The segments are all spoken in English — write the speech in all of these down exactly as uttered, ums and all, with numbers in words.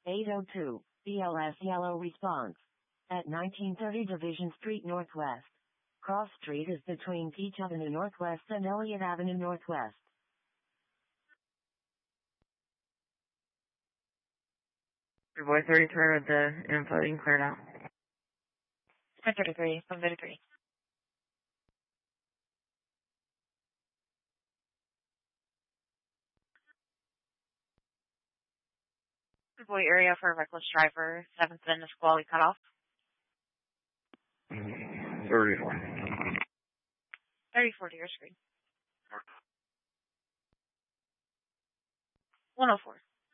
eight oh two, B L S yellow response. At nineteen thirty Division Street Northwest. Cross Street is between Peach Avenue Northwest and Elliott Avenue Northwest. Boy thirty-three with the info, you can clear it out. thirty-three, from thirty-three. Boy area for a reckless driver, seventh and Nisqually cutoff. thirty-four. thirty-four to your screen. one oh four.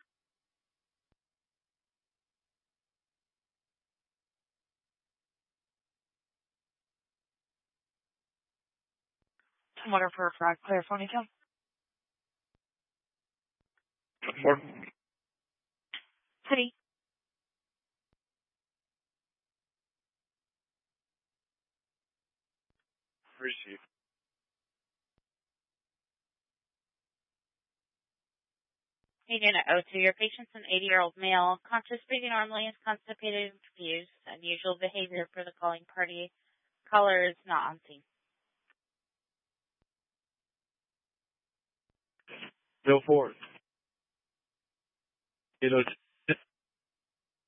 Motor for a fraud, clear phony tail. Four. City. Receive. Agent at O two, your patient's an eighty-year-old male, conscious, breathing normally, is constipated and confused. Unusual behavior for the calling party. Caller is not on scene. Bill Ford. eight oh two.